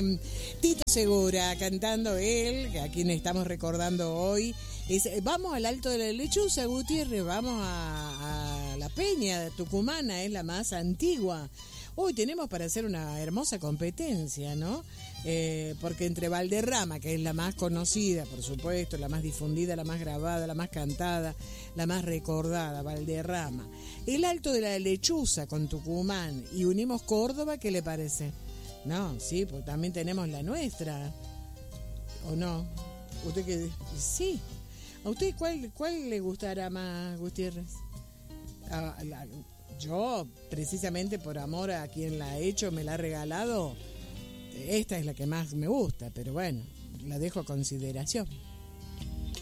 Tito Segura cantando él, a quien estamos recordando hoy. Vamos al Alto de la Lechuza, Gutiérrez, vamos a la Peña tucumana, es la más antigua. Hoy tenemos para hacer una hermosa competencia, ¿no? Porque entre Valderrama, que es la más conocida, por supuesto, la más difundida, la más grabada, la más cantada, la más recordada, Valderrama, el Alto de la Lechuza con Tucumán y unimos Córdoba, ¿qué le parece? No, sí, pues también tenemos la nuestra, ¿o no? ¿Usted qué? Sí. ¿A usted cuál le gustará más, Gutiérrez? Yo, precisamente por amor a quien la ha hecho, me la ha regalado, esta es la que más me gusta, pero bueno, la dejo a consideración.